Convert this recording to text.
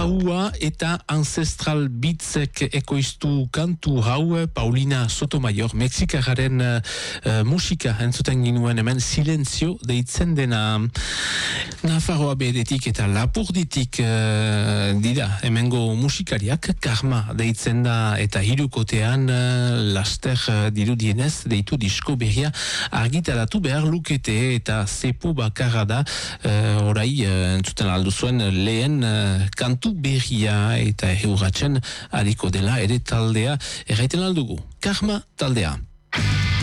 Aua eta Ancestral Beatsek ekoiztu kantu hau Paulina Sotomayor Mexikararen musika entzuten ginuen hemen Silenzio deitzen dena. Nafarroa beretik eta Lapurditik dira hemengo musikariak Karma deitzen da eta hirukotean laster dirudienez deitu disko berria argitaratu behar lukete eta zepo bakarra da orai entzuten aldu zuen lehen kantu berria eta eurratzen ariko dela ere taldea erraiten aldugu. Karma taldea.